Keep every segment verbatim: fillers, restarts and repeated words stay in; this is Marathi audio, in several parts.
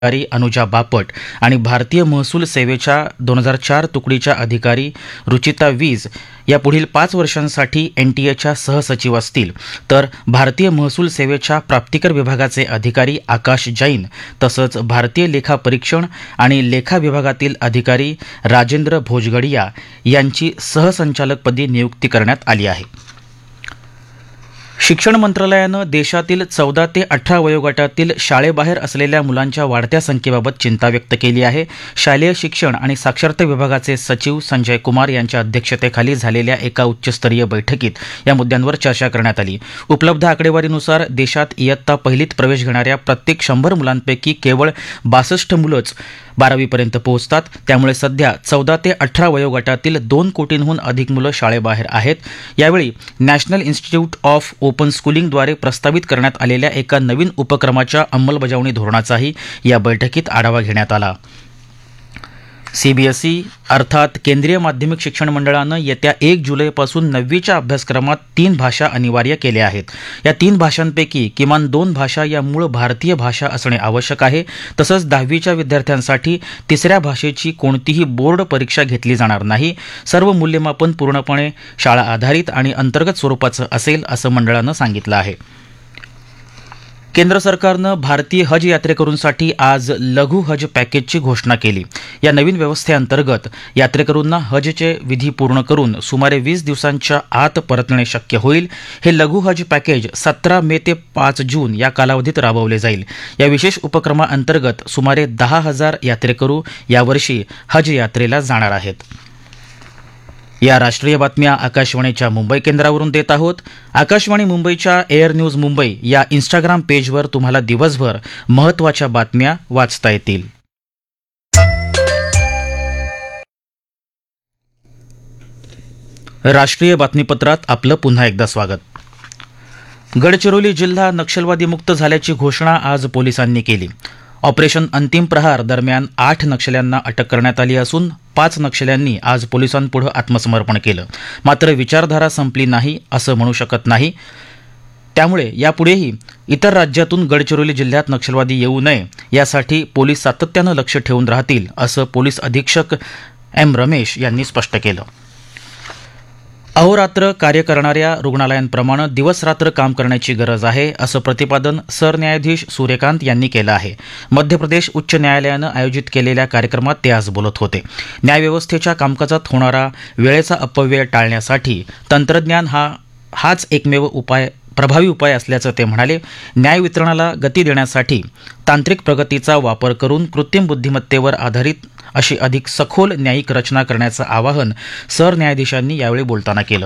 अधिकारी अनुजा बापट आणि भारतीय महसूल सेवेच्या दोन हजार चार तुकडीच्या अधिकारी रुचिता वीज या पुढील पाच वर्षांसाठी एनटीएच्या सहसचिव असतील, तर भारतीय महसूल सेवेच्या प्राप्तिकर विभागाचे अधिकारी आकाश जैन तसंच भारतीय लेखा परीक्षण आणि लेखा विभागातील अधिकारी राजेंद्र भोजगडिया यांची सहसंचालकपदी नियुक्ती करण्यात आली आहे. शिक्षण मंत्रालयानं देशातील चौदा ते अठरा वयोगटातील शाळेबाहेर असलेल्या मुलांच्या वाढत्या संख्येबाबत चिंता व्यक्त केली आहे. शालेय शिक्षण आणि साक्षरता विभागाचे सचिव संजय कुमार यांच्या अध्यक्षतेखाली झालेल्या एका उच्चस्तरीय बैठकीत या मुद्द्यांवर चर्चा करण्यात आली. उपलब्ध आकडेवारीनुसार देशात इयत्ता पहिलीत प्रवेश घेणाऱ्या प्रत्येक शंभर मुलांपैकी केवळ बासष्ट मुलंच बारावीपर्यंत पोहोचतात. त्यामुळे सध्या चौदा ते अठरा वयोगटातील दोन कोटींहून अधिक मुलं शाळेबाहेर आहेत. यावेळी नॅशनल इन्स्टिट्यूट ऑफ ओपन स्कूलिंगद्वारे प्रस्तावित करण्यात आलेल्या एका नवीन उपक्रमाच्या अंमलबजावणी धोरणाचाही या बैठकीत आढावा घेण्यात आला. सीबीएसई अर्थात केंद्रीय माध्यमिक शिक्षण मंडळानं येत्या एक जुलैपासून नववीच्या अभ्यासक्रमात तीन भाषा अनिवार्य केल्या आहेत. या तीन भाषांपैकी किमान दोन भाषा या मूळ भारतीय भाषा असणे आवश्यक आहे. तसंच दहावीच्या विद्यार्थ्यांसाठी तिसऱ्या भाषेची कोणतीही बोर्ड परीक्षा घेतली जाणार नाही. सर्व मूल्यमापन पूर्णपणे शाळा आधारित आणि अंतर्गत स्वरूपाचं असेल असं मंडळानं सांगितलं आहे. केंद्र सरकारनं भारतीय हज यात्रेकरूंसाठी आज लघु हज पॅकेजची घोषणा केली. या नवीन व्यवस्थेअंतर्गत यात्रेकरूंना हजचे विधी पूर्ण करून सुमारे वीस दिवसांच्या आत परतणे शक्य होईल. हे लघु हज पॅकेज सतरा मे ते पाच जून या कालावधीत राबवले जाईल. या विशेष उपक्रमाअंतर्गत सुमारे दहा हजार यात्रेकरू यावर्षी हज यात्रेला जाणार आहेत. या राष्ट्रीय बातम्या आकाशवाणीच्या मुंबई केंद्रावरून देत आहोत. आकाशवाणी मुंबईच्या एअर न्यूज मुंबई या इंस्टाग्राम पेजवर तुम्हाला दिवसभर महत्त्वाच्या बातम्या वाचता येतील. राष्ट्रीय बातमीपत्रात आपलं पुन्हा एकदा स्वागत. गडचिरोली जिल्हा नक्षलवादी मुक्त झाल्याची घोषणा आज पोलिसांनी केली. ऑपरेशन अंतिम प्रहार दरम्यान आठ नक्षल्यांना अटक करण्यात आली असून पाच नक्षल्यांनी आज पोलिसांपुढे आत्मसमर्पण केलं. मात्र विचारधारा संपली नाही असं म्हणू शकत नाही. त्यामुळे यापुढेही इतर राज्यातून गडचिरोली जिल्ह्यात नक्षलवादी येऊ नये यासाठी पोलीस सातत्यानं लक्ष ठेवून राहतील असं पोलीस अधीक्षक एम रमेश यांनी स्पष्ट केलं. अहोरात्र कार्य करणाऱ्या रुग्णालयांप्रमाणे दिवसरात्र काम करण्याची गरज आहे असं प्रतिपादन सरन्यायाधीश सूर्यकांत यांनी केलं आहे. मध्य प्रदेश उच्च न्यायालयानं आयोजित केलेल्या कार्यक्रमात ते आज बोलत होते. न्यायव्यवस्थेच्या कामकाजात होणारा वेळेचा अपव्यय टाळण्यासाठी तंत्रज्ञान हा हाच एकमेव उपाय प्रभावी उपाय असल्याचं ते म्हणाले. न्याय वितरणाला गती देण्यासाठी तांत्रिक प्रगतीचा वापर करून कृत्रिम बुद्धिमत्तेवर आधारित अशी अधिक सखोल न्यायिक रचना करण्याचं आवाहन सरन्यायाधीशांनी यावेळी बोलताना केलं.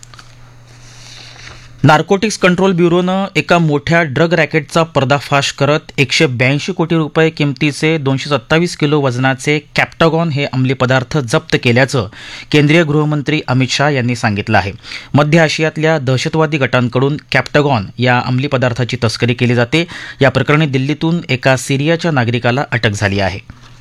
नार्कोटिक्स कंट्रोल ब्युरोनं एका मोठ्या ड्रग रॅकेटचा पर्दाफाश करत एकशे ब्याऐंशी कोटी रुपये किमतीचे दोनशे सत्तावीस किलो वजनाचे कॅप्टागॉन हे अंमली पदार्थ जप्त केल्याचं केंद्रीय गृहमंत्री अमित शाह यांनी सांगितलं आहे. मध्य आशियातल्या दहशतवादी गटांकडून कॅप्टागॉन या अंमली पदार्थाची तस्करी केली जाते. या प्रकरणी दिल्लीतून एका सिरियाच्या नागरिकाला अटक झाली आहे.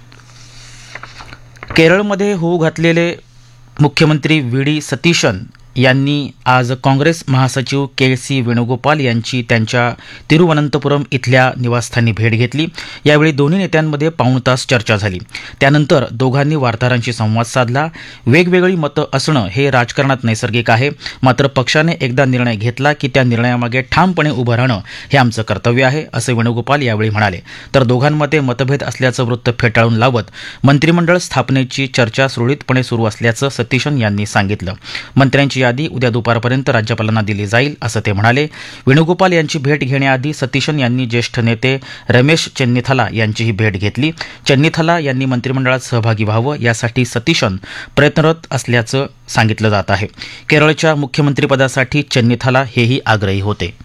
केरळमध्ये होऊ घातलेले मुख्यमंत्री व्ही डी सतीशन यांनी आज काँग्रेस महासचिव के सी वेणुगोपाल यांची त्यांच्या तिरुवनंतपुरम इथल्या निवासस्थानी भेट घेतली. यावेळी दोन्ही नेत्यांमध्ये पाऊण तास चर्चा झाली. त्यानंतर दोघांनी वार्ताहरांशी संवाद साधला. वेगवेगळी मतं असणं हे राजकारणात नैसर्गिक आहे. मात्र पक्षाने एकदा निर्णय घेतला की त्या निर्णयामागे ठामपणे उभं राहणं हे आमचं कर्तव्य आहे असं वेणुगोपाल यावेळी म्हणाले. तर दोघांमध्ये मतभेद असल्याचं वृत्त फेटाळून लावत मंत्रिमंडळ स्थापनेची चर्चा सुरळीतपणे सुरू असल्याचं सतीशन यांनी सांगितलं. मंत्र्यांची यादी उद्या दुपारपर्यंत राज्यपालांना दिली जाईल असं ते म्हणाले. वेणुगोपाल यांची भेट घेण्याआधी सतीशन यांनी ज्येष्ठ नेते रमेश चेन्निथाला यांचीही भेट घेतली. चेन्निथाला यांनी मंत्रिमंडळात सहभागी व्हावं यासाठी सतीशन प्रयत्नरत असल्याचं सांगितलं जात आहे. केरळच्या मुख्यमंत्रीपदासाठी चेन्निथाला हेही आग्रही होते.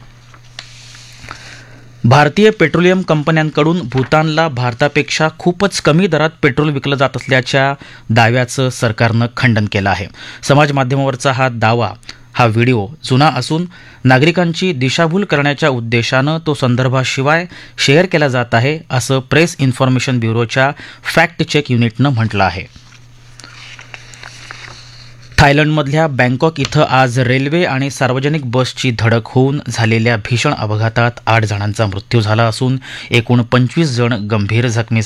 भारतीय पेट्रोलियम कंपन्यांकडून भूतानला भारतापेक्षा खूपच कमी दरात पेट्रोल विकलं जात असल्याच्या दाव्याचं सरकारनं खंडन केलं आहे. समाजमाध्यमावरचा हा दावा हा व्हिडिओ जुना असून नागरिकांची दिशाभूल करण्याच्या उद्देशानं तो संदर्भाशिवाय शेअर केला जात आहे असं प्रेस इन्फॉर्मेशन ब्युरोच्या फॅक्ट चेक युनिटनं म्हटलं आहे. थायलंडमधल्या बँकॉक इथं आज रेल्वे आणि सार्वजनिक बसची धडक होऊन झालेल्या भीषण अपघातात आठ जणांचा मृत्यू झाला असून एकूण पंचवीस जण गंभीर जखमी